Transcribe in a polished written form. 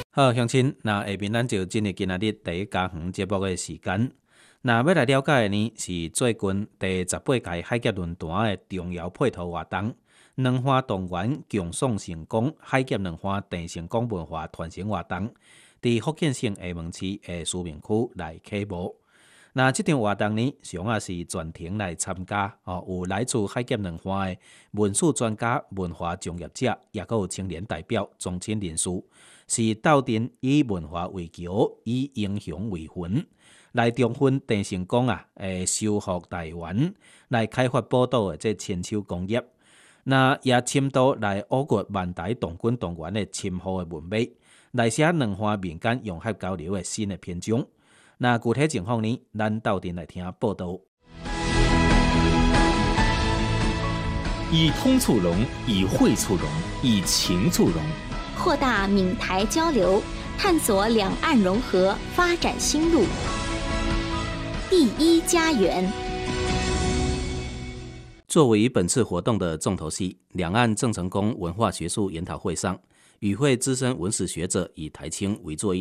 好，乡亲，那下面咱就进入今仔日第一家园节目的时间。那要来了解的呢，是最近第18届海峡论坛的重要配套活动——两岸动员共创成功海峡两岸电成功文化传承活动，伫福建省厦门市的思明区来启幕。那这场活动呢，上也是全程来参加有来自海峡两岸的文史专家、文化从业者，也有青年代表、中青人士，是斗阵以文化为桥，以英雄为魂，来重分郑成功收复台湾，来开发宝岛的这千秋功业。那也深度来挖掘万代动军动员的深厚的文脉，来写两岸民间融合交流的新的篇章。那具体情况呢，咱斗阵来听报道。 以通促融，以会促融，以情促融， 扩大闽台交流，探索两岸融合发展新路。第一家园。 作为本次活动的重头戏，两岸郑成功文化学术研讨会上，与会资深文史学者以台青为座。